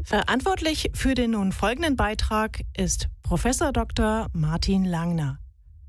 Verantwortlich für den nun folgenden Beitrag ist Professor Dr. Martin Langner.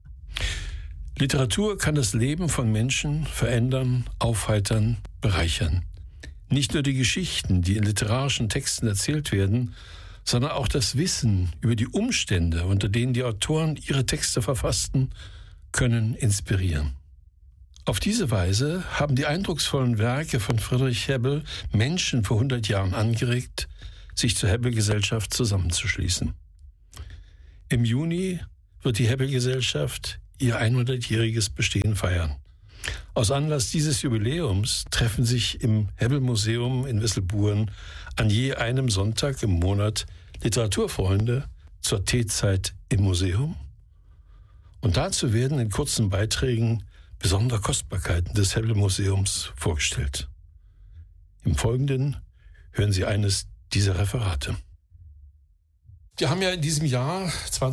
Literatur kann das Leben von Menschen verändern, aufheitern, bereichern. Nicht nur die Geschichten, die in literarischen Texten erzählt werden, sondern auch das Wissen über die Umstände, unter denen die Autoren ihre Texte verfassten, können inspirieren. Auf diese Weise haben die eindrucksvollen Werke von Friedrich Hebbel Menschen vor 100 Jahren angeregt, sich zur Hebbel-Gesellschaft zusammenzuschließen. Im Juni wird die Hebbel-Gesellschaft ihr 100-jähriges Bestehen feiern. Aus Anlass dieses Jubiläums treffen sich im Hebbel-Museum in Wesselburen an je einem Sonntag im Monat Literaturfreunde zur Teezeit im Museum. Und dazu werden in kurzen Beiträgen besondere Kostbarkeiten des Hebbel-Museums vorgestellt. Im Folgenden hören Sie eines dieser Referate. Wir haben ja in diesem Jahr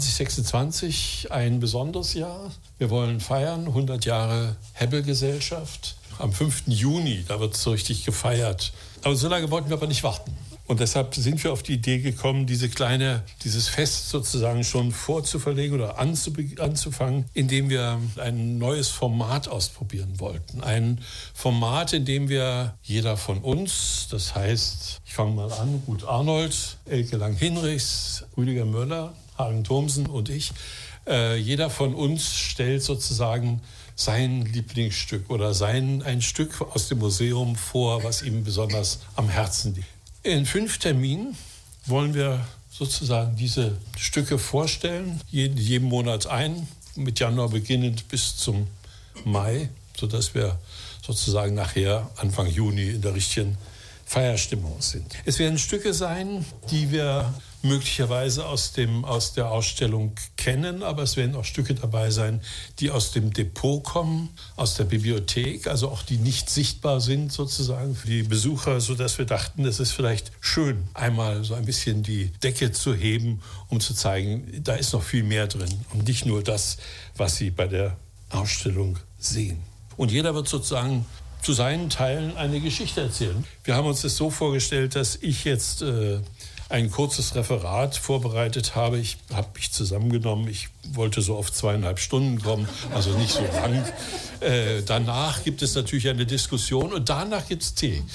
2026 ein besonderes Jahr. Wir wollen feiern, 100 Jahre Hebbel-Gesellschaft. Am 5. Juni, da wird es so richtig gefeiert. Aber so lange wollten wir aber nicht warten. Und deshalb sind wir auf die Idee gekommen, dieses Fest sozusagen schon vorzuverlegen oder anzufangen, indem wir ein neues Format ausprobieren wollten. Ein Format, in dem wir jeder von uns, das heißt, ich fange mal an, Ruth Arnold, Elke Lang-Hinrichs, Rüdiger Möller, Hagen Thomsen und ich, jeder von uns stellt sozusagen sein Lieblingsstück oder ein Stück aus dem Museum vor, was ihm besonders am Herzen liegt. In 5 Terminen wollen wir sozusagen diese Stücke vorstellen, jeden Monat mit Januar beginnend bis zum Mai, sodass wir sozusagen nachher Anfang Juni in der richtigen Feierstimmung sind. Es werden Stücke sein, die wir möglicherweise aus der Ausstellung kennen, aber es werden auch Stücke dabei sein, die aus dem Depot kommen, aus der Bibliothek, also auch die nicht sichtbar sind sozusagen für die Besucher, sodass wir dachten, es ist vielleicht schön, einmal so ein bisschen die Decke zu heben, um zu zeigen, da ist noch viel mehr drin und nicht nur das, was Sie bei der Ausstellung sehen. Und jeder wird sozusagen zu seinen Teilen eine Geschichte erzählen. Wir haben uns das so vorgestellt, dass ich jetzt ein kurzes Referat vorbereitet habe. Ich habe mich zusammengenommen. Ich wollte so auf 2,5 Stunden kommen, also nicht so lang. Danach gibt es natürlich eine Diskussion und danach gibt es Tee.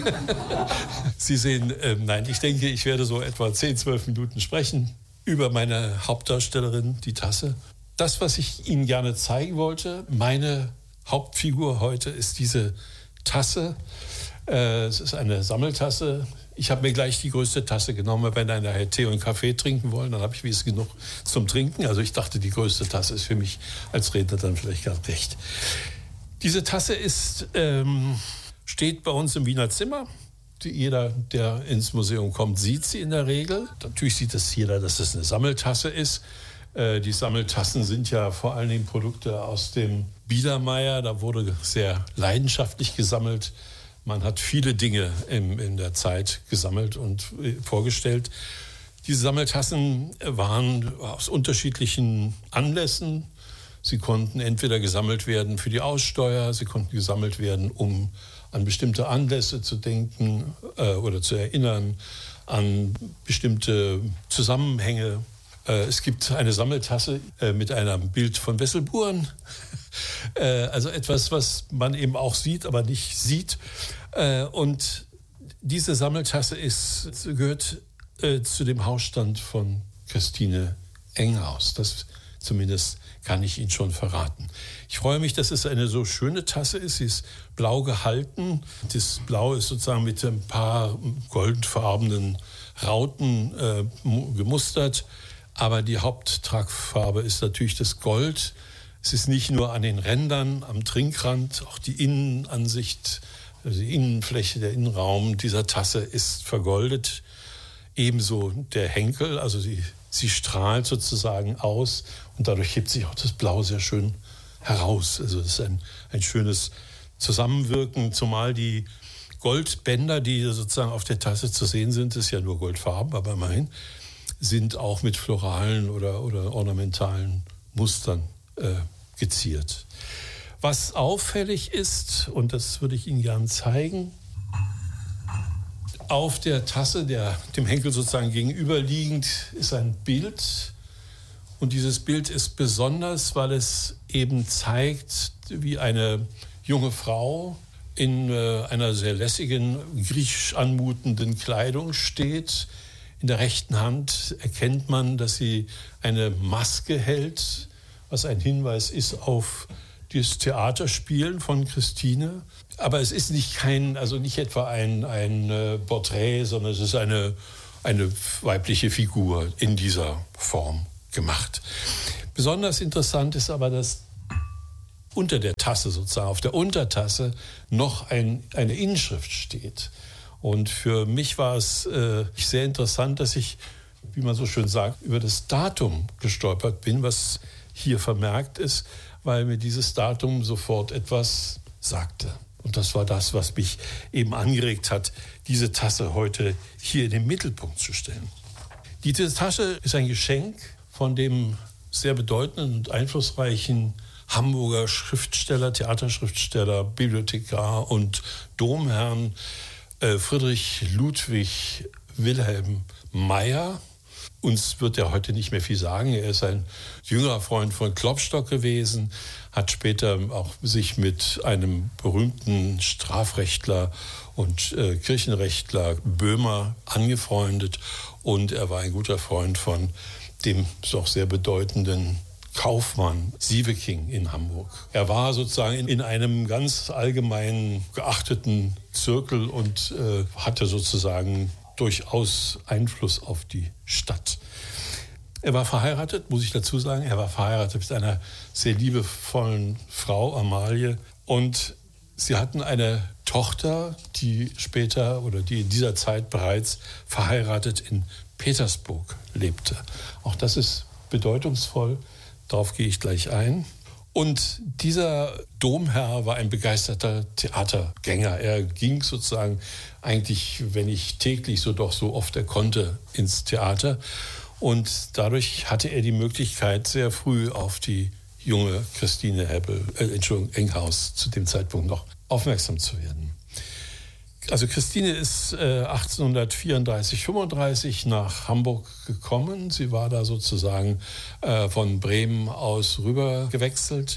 Sie sehen, nein, ich denke, ich werde so etwa 10-12 Minuten sprechen über meine Hauptdarstellerin, die Tasse. Das, was ich Ihnen gerne zeigen wollte, meine Hauptfigur heute ist diese Tasse. Es ist eine Sammeltasse. Ich habe mir gleich die größte Tasse genommen, wenn einer Tee und Kaffee trinken wollen, dann habe ich wenigstens genug zum Trinken. Also ich dachte, die größte Tasse ist für mich als Redner dann vielleicht gar recht. Diese Tasse steht bei uns im Wiener Zimmer. Jeder, der ins Museum kommt, sieht sie in der Regel. Natürlich sieht es jeder, dass es eine Sammeltasse ist. Die Sammeltassen sind ja vor allen Dingen Produkte aus dem Biedermeier. Da wurde sehr leidenschaftlich gesammelt. Man hat viele Dinge in der Zeit gesammelt und vorgestellt. Diese Sammeltassen waren aus unterschiedlichen Anlässen. Sie konnten entweder gesammelt werden für die Aussteuer, sie konnten gesammelt werden, um an bestimmte Anlässe zu denken oder zu erinnern, an bestimmte Zusammenhänge. Es gibt eine Sammeltasse mit einem Bild von Wesselburen. Also etwas, was man eben auch sieht, aber nicht sieht. Und diese Sammeltasse gehört zu dem Hausstand von Christine Enghaus. Das zumindest kann ich Ihnen schon verraten. Ich freue mich, dass es eine so schöne Tasse ist. Sie ist blau gehalten. Das Blau ist sozusagen mit ein paar goldfarbenen Rauten gemustert. Aber die Haupttragfarbe ist natürlich das Gold. Es ist nicht nur an den Rändern, am Trinkrand, auch die Innenansicht, also die Innenfläche, der Innenraum dieser Tasse ist vergoldet. Ebenso der Henkel, also sie strahlt sozusagen aus und dadurch hebt sich auch das Blau sehr schön heraus. Also das ist ein schönes Zusammenwirken, zumal die Goldbänder, die sozusagen auf der Tasse zu sehen sind, ist ja nur Goldfarben, aber immerhin, sind auch mit floralen oder ornamentalen Mustern geziert. Was auffällig ist, und das würde ich Ihnen gerne zeigen, Auf der Tasse, dem Henkel sozusagen gegenüberliegend, ist ein Bild. Und dieses Bild ist besonders, weil es eben zeigt, wie eine junge Frau in einer sehr lässigen, griechisch anmutenden Kleidung steht. In der rechten Hand erkennt man, dass sie eine Maske hält, was ein Hinweis ist auf das Theaterspielen von Christine. Aber es ist nicht etwa ein Porträt, sondern es ist eine weibliche Figur in dieser Form gemacht. Besonders interessant ist aber, dass unter der Tasse sozusagen, auf der Untertasse, noch eine Inschrift steht. Und für mich war es sehr interessant, dass ich, wie man so schön sagt, über das Datum gestolpert bin, was hier vermerkt ist, weil mir dieses Datum sofort etwas sagte. Und das war das, was mich eben angeregt hat, diese Tasse heute hier in den Mittelpunkt zu stellen. Diese Tasche ist ein Geschenk von dem sehr bedeutenden und einflussreichen Hamburger Schriftsteller, Theaterschriftsteller, Bibliothekar und Domherrn Friedrich Ludwig Wilhelm Meyer. Uns wird er heute nicht mehr viel sagen. Er ist ein jüngerer Freund von Klopstock gewesen, hat später auch sich mit einem berühmten Strafrechtler und Kirchenrechtler Böhmer angefreundet. Und er war ein guter Freund von dem auch sehr bedeutenden Kaufmann Sieveking in Hamburg. Er war sozusagen in einem ganz allgemein geachteten Zirkel und hatte sozusagen durchaus Einfluss auf die Stadt. Er war verheiratet, muss ich dazu sagen. Er war verheiratet mit einer sehr liebevollen Frau, Amalie. Und sie hatten eine Tochter, die in dieser Zeit bereits verheiratet in Petersburg lebte. Auch das ist bedeutungsvoll. Darauf gehe ich gleich ein. Und dieser Domherr war ein begeisterter Theatergänger. Er ging sozusagen eigentlich, wenn nicht täglich, so doch so oft er konnte, ins Theater. Und dadurch hatte er die Möglichkeit, sehr früh auf die junge Christine Enghaus zu dem Zeitpunkt noch aufmerksam zu werden. Also Christine ist 1834, 35 nach Hamburg gekommen. Sie war da sozusagen von Bremen aus rüber gewechselt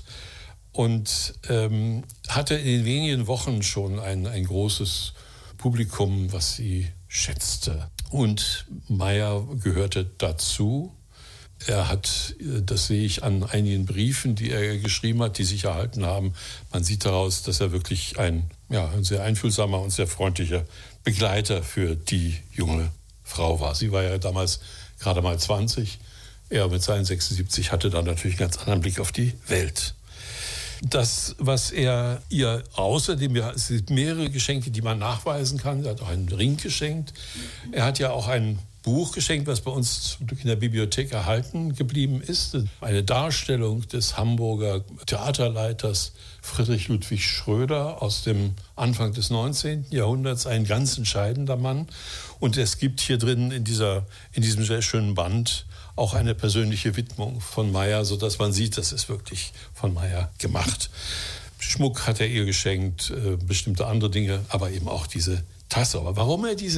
und hatte in den wenigen Wochen schon ein großes Publikum, was sie schätzte. Und Meyer gehörte dazu. Er hat, das sehe ich an einigen Briefen, die er geschrieben hat, die sich erhalten haben. Man sieht daraus, dass er wirklich ein sehr einfühlsamer und sehr freundlicher Begleiter für die junge Frau war. Sie war ja damals gerade mal 20. Er mit seinen 76 hatte dann natürlich einen ganz anderen Blick auf die Welt. Das, was er ihr außerdem, es sind mehrere Geschenke, die man nachweisen kann. Er hat auch einen Ring geschenkt. Er hat ja auch ein Buch geschenkt, was bei uns zum Glück in der Bibliothek erhalten geblieben ist. Eine Darstellung des Hamburger Theaterleiters Friedrich Ludwig Schröder aus dem Anfang des 19. Jahrhunderts, ein ganz entscheidender Mann. Und es gibt hier drin in diesem sehr schönen Band auch eine persönliche Widmung von Meyer, sodass man sieht, das ist wirklich von Meyer gemacht. Schmuck hat er ihr geschenkt, bestimmte andere Dinge, aber eben auch diese Tasse. Aber warum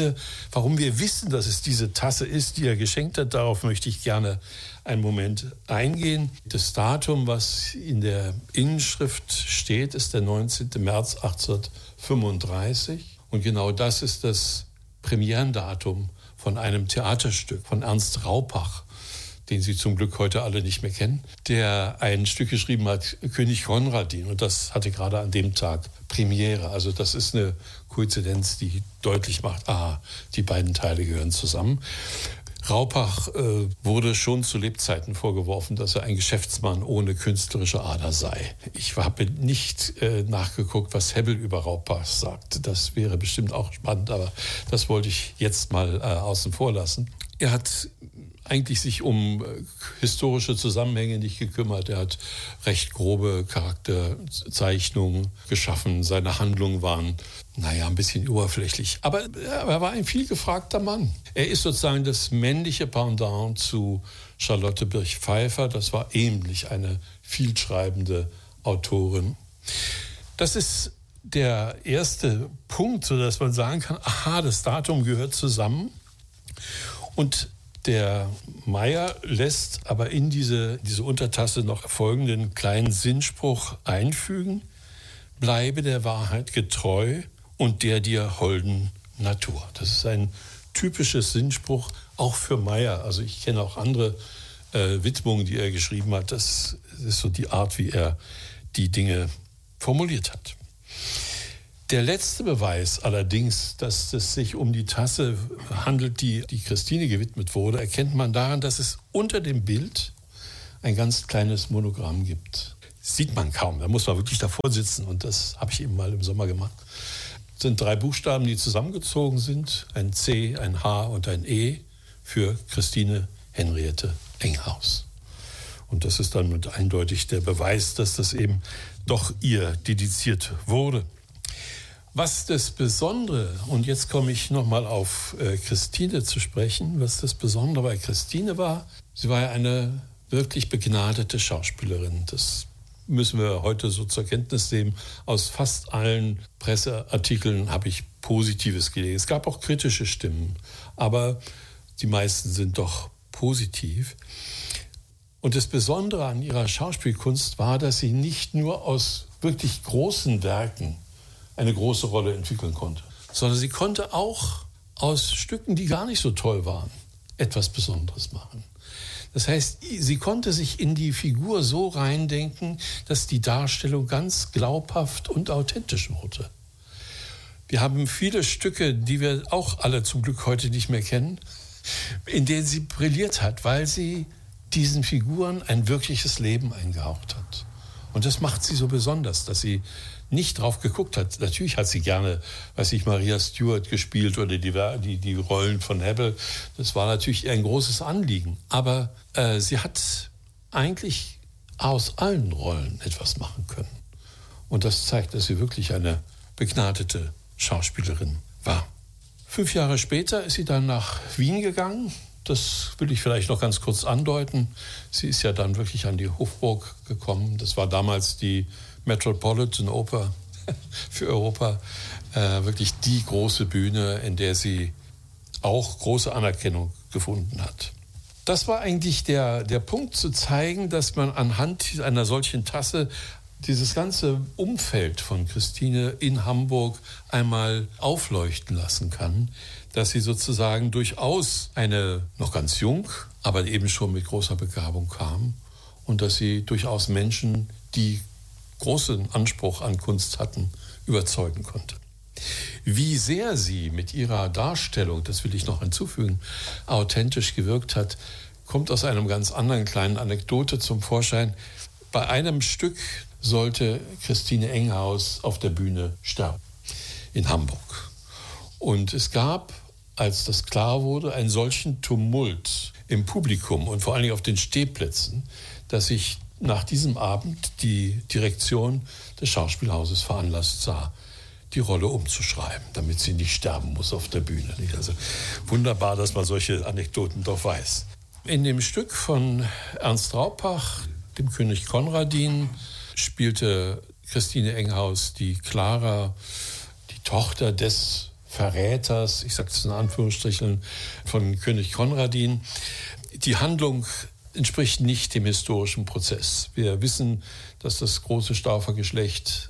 wir wissen, dass es diese Tasse ist, die er geschenkt hat, darauf möchte ich gerne einen Moment eingehen. Das Datum, was in der Inschrift steht, ist der 19. März 1835. Und genau das ist das Premierendatum von einem Theaterstück von Ernst Raupach, den Sie zum Glück heute alle nicht mehr kennen, der ein Stück geschrieben hat, König Konradin. Und das hatte gerade an dem Tag Premiere. Also das ist eine Koinzidenz, die deutlich macht, die beiden Teile gehören zusammen. Raupach wurde schon zu Lebzeiten vorgeworfen, dass er ein Geschäftsmann ohne künstlerische Ader sei. Ich habe nicht nachgeguckt, was Hebbel über Raupach sagt. Das wäre bestimmt auch spannend, aber das wollte ich jetzt mal außen vor lassen. Er hat eigentlich sich um historische Zusammenhänge nicht gekümmert. Er hat recht grobe Charakterzeichnungen geschaffen. Seine Handlungen waren, ein bisschen oberflächlich. Aber er war ein vielgefragter Mann. Er ist sozusagen das männliche Pendant zu Charlotte Birch-Pfeiffer. Das war ähnlich eine vielschreibende Autorin. Das ist der erste Punkt, sodass man sagen kann, aha, das Datum gehört zusammen. Und der Meyer lässt aber in diese Untertasse noch folgenden kleinen Sinnspruch einfügen: Bleibe der Wahrheit getreu und der dir holden Natur. Das ist ein typisches Sinnspruch, auch für Meyer. Also ich kenne auch andere Widmungen, die er geschrieben hat. Das ist so die Art, wie er die Dinge formuliert hat. Der letzte Beweis allerdings, dass es sich um die Tasse handelt, die Christine gewidmet wurde, erkennt man daran, dass es unter dem Bild ein ganz kleines Monogramm gibt. Das sieht man kaum, da muss man wirklich davor sitzen, und das habe ich eben mal im Sommer gemacht. Es sind 3 Buchstaben, die zusammengezogen sind, ein C, ein H und ein E für Christine Henriette Enghaus. Und das ist dann eindeutig der Beweis, dass das eben doch ihr dediziert wurde. Was das Besondere, und jetzt komme ich nochmal auf Christine zu sprechen, was das Besondere bei Christine war, sie war ja eine wirklich begnadete Schauspielerin. Das müssen wir heute so zur Kenntnis nehmen. Aus fast allen Presseartikeln habe ich Positives gelesen. Es gab auch kritische Stimmen, aber die meisten sind doch positiv. Und das Besondere an ihrer Schauspielkunst war, dass sie nicht nur aus wirklich großen Werken eine große Rolle entwickeln konnte, sondern sie konnte auch aus Stücken, die gar nicht so toll waren, etwas Besonderes machen. Das heißt, sie konnte sich in die Figur so reindenken, dass die Darstellung ganz glaubhaft und authentisch wurde. Wir haben viele Stücke, die wir auch alle zum Glück heute nicht mehr kennen, in denen sie brilliert hat, weil sie diesen Figuren ein wirkliches Leben eingehaucht hat. Und das macht sie so besonders, dass sie nicht drauf geguckt hat. Natürlich hat sie gerne, Maria Stuart gespielt oder die Rollen von Hebbel. Das war natürlich ein großes Anliegen. Aber sie hat eigentlich aus allen Rollen etwas machen können. Und das zeigt, dass sie wirklich eine begnadete Schauspielerin war. 5 Jahre später ist sie dann nach Wien gegangen. Das will ich vielleicht noch ganz kurz andeuten. Sie ist ja dann wirklich an die Hofburg gekommen. Das war damals die Metropolitan Oper für Europa. Wirklich die große Bühne, in der sie auch große Anerkennung gefunden hat. Das war eigentlich der Punkt, zu zeigen, dass man anhand einer solchen Tasse dieses ganze Umfeld von Christine in Hamburg einmal aufleuchten lassen kann, dass sie sozusagen durchaus eine noch ganz jung, aber eben schon mit großer Begabung kam, und dass sie durchaus Menschen, die großen Anspruch an Kunst hatten, überzeugen konnte. Wie sehr sie mit ihrer Darstellung, das will ich noch hinzufügen, authentisch gewirkt hat, kommt aus einem ganz anderen kleinen Anekdote zum Vorschein. Bei einem Stück sollte Christine Enghaus auf der Bühne sterben, in Hamburg. Und es gab, als das klar wurde, einen solchen Tumult im Publikum und vor allen Dingen auf den Stehplätzen, dass sich nach diesem Abend die Direktion des Schauspielhauses veranlasst sah, die Rolle umzuschreiben, damit sie nicht sterben muss auf der Bühne. Also wunderbar, dass man solche Anekdoten doch weiß. In dem Stück von Ernst Raupach, dem König Konradin, spielte Christine Enghaus die Clara, die Tochter des Verräters, ich sage es in Anführungsstrichen, von König Konradin. Die Handlung entspricht nicht dem historischen Prozess. Wir wissen, dass das große Staufergeschlecht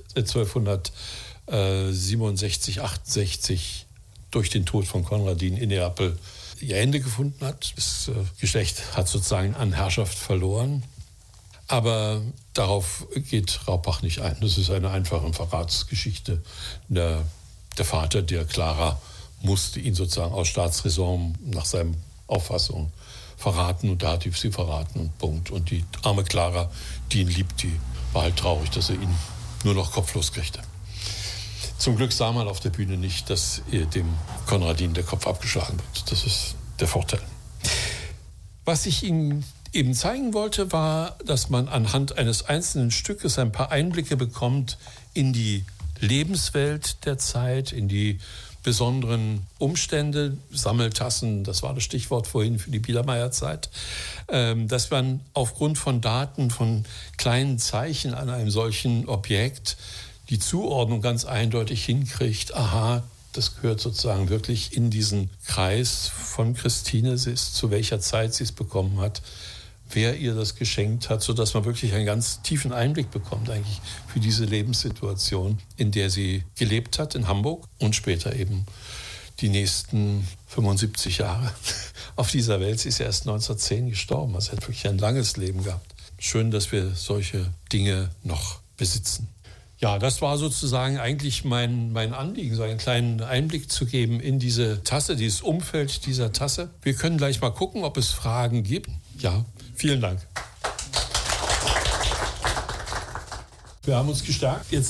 1267, 68 durch den Tod von Konradin in Neapel ihr Ende gefunden hat. Das Geschlecht hat sozusagen an Herrschaft verloren. Aber darauf geht Raupach nicht ein. Das ist eine einfache Verratsgeschichte. Der Vater der Clara musste ihn sozusagen aus Staatsräson nach seiner Auffassung verraten, und da hat sie verraten, und Punkt. Und die arme Clara, die ihn liebt, die war halt traurig, dass er ihn nur noch kopflos kriegte. Zum Glück sah man auf der Bühne nicht, dass dem Konradin der Kopf abgeschlagen wird. Das ist der Vorteil. Was ich Ihnen eben zeigen wollte, war, dass man anhand eines einzelnen Stückes ein paar Einblicke bekommt in die Lebenswelt der Zeit, in die besonderen Umstände, Sammeltassen, das war das Stichwort vorhin für die Biedermeierzeit, dass man aufgrund von Daten, von kleinen Zeichen an einem solchen Objekt die Zuordnung ganz eindeutig hinkriegt, aha, das gehört sozusagen wirklich in diesen Kreis von Christine, zu welcher Zeit sie es bekommen hat, wer ihr das geschenkt hat, sodass man wirklich einen ganz tiefen Einblick bekommt eigentlich für diese Lebenssituation, in der sie gelebt hat in Hamburg und später eben die nächsten 75 Jahre auf dieser Welt. Sie ist erst 1910 gestorben, also hat wirklich ein langes Leben gehabt. Schön, dass wir solche Dinge noch besitzen. Ja, das war sozusagen eigentlich mein Anliegen, so einen kleinen Einblick zu geben in diese Tasse, dieses Umfeld dieser Tasse. Wir können gleich mal gucken, ob es Fragen gibt. Ja, vielen Dank. Wir haben uns gestärkt. Jetzt